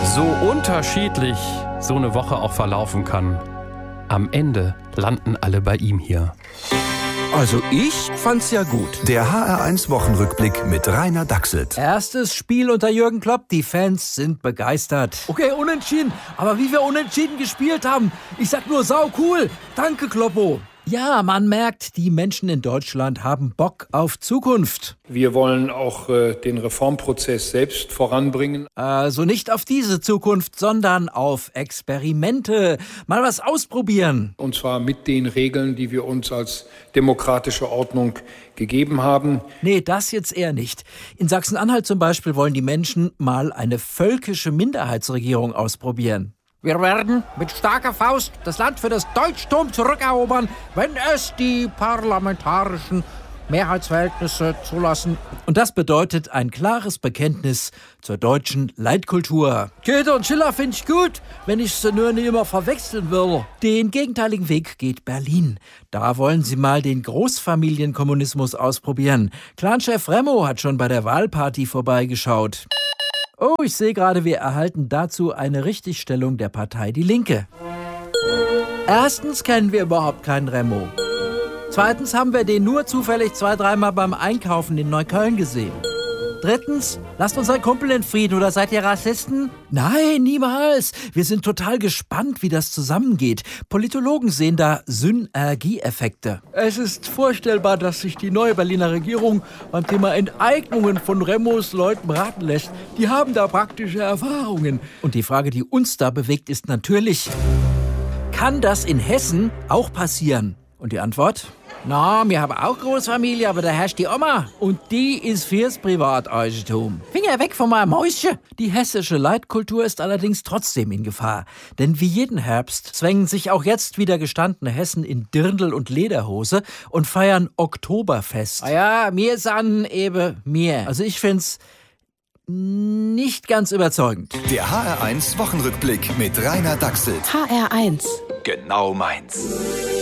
So unterschiedlich so eine Woche auch verlaufen kann, am Ende landen alle bei ihm hier. Also ich fand's ja gut. Der HR1-Wochenrückblick mit Rainer Dachselt. Erstes Spiel unter Jürgen Klopp. Die Fans sind begeistert. Okay, unentschieden. Aber wie wir unentschieden gespielt haben. Ich sag nur sau cool. Danke, Kloppo. Ja, man merkt, die Menschen in Deutschland haben Bock auf Zukunft. Wir wollen auch den Reformprozess selbst voranbringen. Also nicht auf diese Zukunft, sondern auf Experimente. Mal was ausprobieren. Und zwar mit den Regeln, die wir uns als demokratische Ordnung gegeben haben. Nee, das jetzt eher nicht. In Sachsen-Anhalt zum Beispiel wollen die Menschen mal eine völkische Minderheitsregierung ausprobieren. Wir werden mit starker Faust das Land für das Deutschtum zurückerobern, wenn es die parlamentarischen Mehrheitsverhältnisse zulassen. Und das bedeutet ein klares Bekenntnis zur deutschen Leitkultur. Käthe und Schiller finde ich gut, wenn ich sie nur nicht immer verwechseln will. Den gegenteiligen Weg geht Berlin. Da wollen sie mal den Großfamilienkommunismus ausprobieren. Clanchef Remo hat schon bei der Wahlparty vorbeigeschaut. Oh, ich sehe gerade, wir erhalten dazu eine Richtigstellung der Partei Die Linke. Erstens kennen wir überhaupt keinen Remo. Zweitens haben wir den nur zufällig 2-3 Mal beim Einkaufen in Neukölln gesehen. Drittens, lasst unseren Kumpel in Frieden, oder seid ihr Rassisten? Nein, niemals. Wir sind total gespannt, wie das zusammengeht. Politologen sehen da Synergieeffekte. Es ist vorstellbar, dass sich die neue Berliner Regierung beim Thema Enteignungen von Remos Leuten beraten lässt. Die haben da praktische Erfahrungen. Und die Frage, die uns da bewegt, ist natürlich, kann das in Hessen auch passieren? Und die Antwort? Na, wir haben auch Großfamilie, aber da herrscht die Oma. Und die ist fürs Privateigentum. Finger weg von meinem Mäuschen. Die hessische Leitkultur ist allerdings trotzdem in Gefahr. Denn wie jeden Herbst zwängen sich auch jetzt wieder gestandene Hessen in Dirndl und Lederhose und feiern Oktoberfest. Ah ja, mir sind eben mir. Also ich find's nicht ganz überzeugend. Der HR1-Wochenrückblick mit Rainer Dachselt. HR1. Genau meins.